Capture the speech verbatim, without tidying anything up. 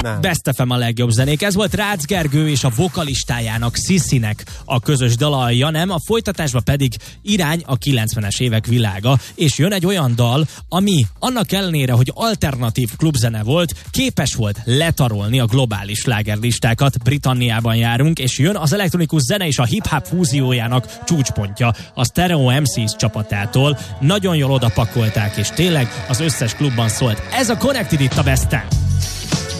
Nem. Best ef em a legjobb zenék. Ez volt Rácz Gergő és a vokalistájának, Szissinek a közös dala, ja nem, a folytatásban pedig irány a kilencvenes évek világa, és jön egy olyan dal, ami annak ellenére, hogy alternatív klubzene volt, képes volt letarolni a globális slágerlistákat. Britanniában járunk, és jön az elektronikus zene és a hip-hop fúziójának csúcspontja a Stereo em cés csapatától. Nagyon jól odapakolták, és tényleg az összes klubban szólt. Ez a Connected itt a Besten.